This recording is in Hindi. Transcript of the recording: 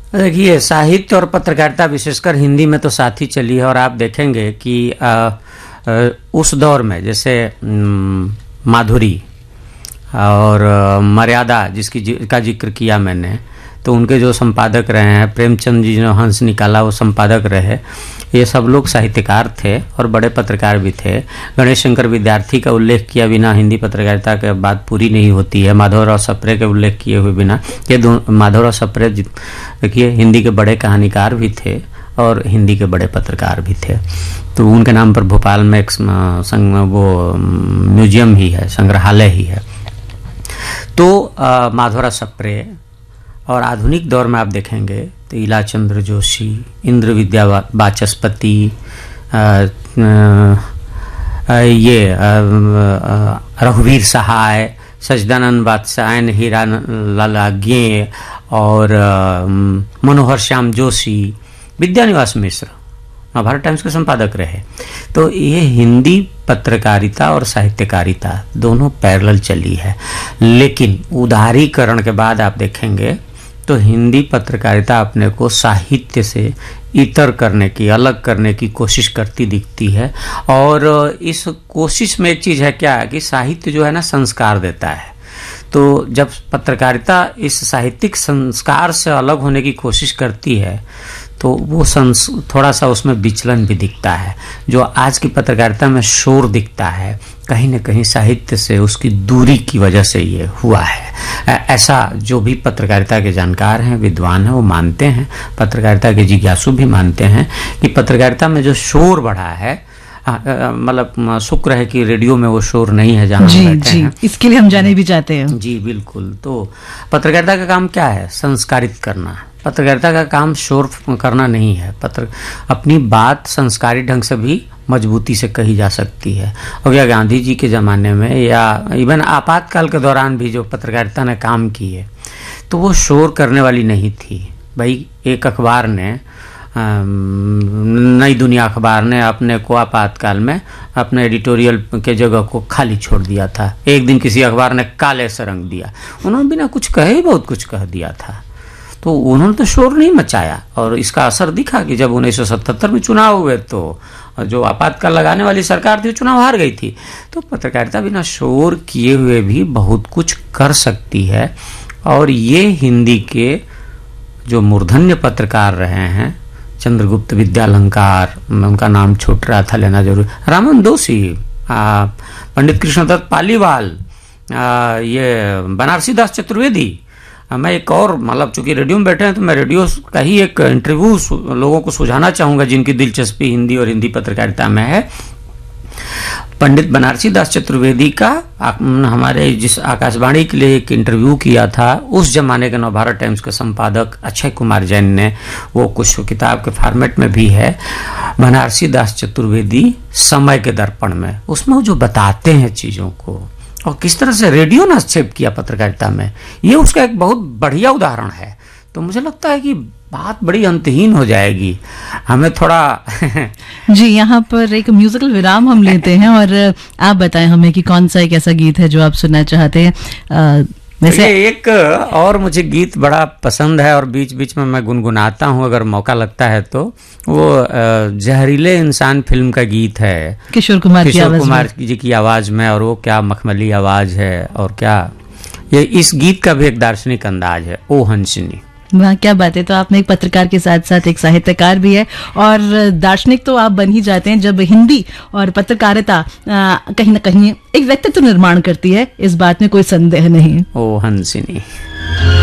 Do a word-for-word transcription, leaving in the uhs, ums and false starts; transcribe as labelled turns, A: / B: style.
A: देखिए, साहित्य और पत्रकारिता विशेषकर हिंदी में तो साथ ही चली है। और आप देखेंगे कि आ, आ, उस दौर में जैसे माधुरी और मर्यादा जिसकी का जिक्र किया मैंने, तो उनके जो संपादक रहे हैं, प्रेमचंद जी ने हंस निकाला वो संपादक रहे, ये सब लोग साहित्यकार थे और बड़े पत्रकार भी थे। गणेश शंकर विद्यार्थी का उल्लेख किया बिना हिंदी पत्रकारिता के बात पूरी नहीं होती है। माधवराव सप्रे के उल्लेख किए हुए बिना, ये दो माधवराव सप्रे देखिए हिंदी के बड़े कहानीकार भी थे और हिंदी के बड़े पत्रकार भी थे। तो उनके नाम पर भोपाल में एक संग वो म्यूजियम ही है, संग्रहालय ही है। तो माधवराव सप्रे और आधुनिक दौर में आप देखेंगे तो इलाचंद्र जोशी, इंद्र विद्या वाचस्पति, ये रघुवीर सहाय, सच्चिदानंद वात्स्यायन, हीरा लालाज्ञे और मनोहर श्याम जोशी, विद्यानिवास मिश्र नवभारत टाइम्स के संपादक रहे। तो ये हिंदी पत्रकारिता और साहित्यकारिता दोनों पैरेलल चली है। लेकिन उदारीकरण के बाद आप देखेंगे तो हिंदी पत्रकारिता अपने को साहित्य से इतर करने की, अलग करने की कोशिश करती दिखती है। और इस कोशिश में एक चीज़ है क्या कि साहित्य जो है ना संस्कार देता है। तो जब पत्रकारिता इस साहित्यिक संस्कार से अलग होने की कोशिश करती है तो वो संस थोड़ा सा उसमें विचलन भी दिखता है। जो आज की पत्रकारिता में शोर दिखता है, कहीं न कहीं साहित्य से उसकी दूरी की वजह से ये हुआ है। ऐसा जो भी पत्रकारिता के जानकार हैं, विद्वान हैं, वो मानते हैं, पत्रकारिता के जिज्ञासु भी मानते हैं कि पत्रकारिता में जो शोर बढ़ा है, मतलब शुक्र है कि रेडियो में वो शोर नहीं है जहाँ
B: जी,
A: बैठे
B: जी,
A: हैं।
B: इसके लिए हम जाने भी चाहते हैं।
A: जी बिल्कुल। तो पत्रकारिता का काम क्या है? संस्कारित करना। पत्रकारिता का काम शोर करना नहीं है। पत्र अपनी बात संस्कारी ढंग से भी मजबूती से कही जा सकती है। और या गांधी जी के ज़माने में या इवन आपातकाल के दौरान भी जो पत्रकारिता ने काम की है तो वो शोर करने वाली नहीं थी। भाई एक अखबार ने, नई दुनिया अखबार ने अपने को आपातकाल में अपने एडिटोरियल के जगह को खाली छोड़ दिया था। एक दिन किसी अखबार ने काले से रंग दिया, उन्होंने बिना कुछ कहे ही बहुत कुछ कह दिया था। तो उन्होंने तो शोर नहीं मचाया और इसका असर दिखा कि जब उन्नीस सौ सतहत्तर में चुनाव हुए तो जो आपातकाल लगाने वाली सरकार थी चुनाव हार गई थी। तो पत्रकारिता बिना शोर किए हुए भी बहुत कुछ कर सकती है। और ये हिंदी के जो मूर्धन्य पत्रकार रहे हैं, चंद्रगुप्त विद्यालंकार, उनका नाम छूट रहा था, लेना जरूरी, रामन दोषी, पंडित कृष्णदत्त पालीवाल, आ, ये बनारसी दास चतुर्वेदी। मैं एक और मतलब चूंकि रेडियो में बैठे हैं तो मैं रेडियो का ही एक इंटरव्यू लोगों को सुझाना चाहूँगा जिनकी दिलचस्पी हिंदी और हिंदी पत्रकारिता में है। पंडित बनारसी दास चतुर्वेदी का हमारे जिस आकाशवाणी के लिए एक इंटरव्यू किया था, उस जमाने के नवभारत टाइम्स के संपादक अक्षय कुमार जैन ने, वो कुछ किताब के फॉर्मेट में भी है, बनारसी दास चतुर्वेदी समय के दर्पण में, उसमें वो जो बताते हैं चीज़ों को और किस तरह से रेडियो ने हस्तक्षेप किया पत्रकारिता में, ये उसका एक बहुत बढ़िया उदाहरण है। तो मुझे लगता है कि बात बड़ी अंतहीन हो जाएगी, हमें थोड़ा
B: जी यहाँ पर एक म्यूजिकल विराम हम लेते हैं और आप बताएं हमें कि कौन सा एक ऐसा गीत है जो आप सुनना चाहते हैं। आ, वैसे
A: एक और मुझे गीत बड़ा पसंद है और बीच बीच में मैं गुनगुनाता हूँ अगर मौका लगता है तो, वो जहरीले इंसान फिल्म का गीत है,
B: किशोर कुमार की
A: किशोर कुमार जी की आवाज में। और वो क्या मखमली आवाज है और क्या ये, इस गीत का भी एक दार्शनिक अंदाज है, ओ हंसिनी।
B: वाह क्या बात है। तो आपने एक पत्रकार के साथ साथ एक साहित्यकार भी है और दार्शनिक तो आप बन ही जाते हैं जब हिंदी और पत्रकारिता कहीं ना कहीं एक व्यक्तित्व निर्माण करती है, इस बात में कोई संदेह नहीं।
A: ओ हंसिनी।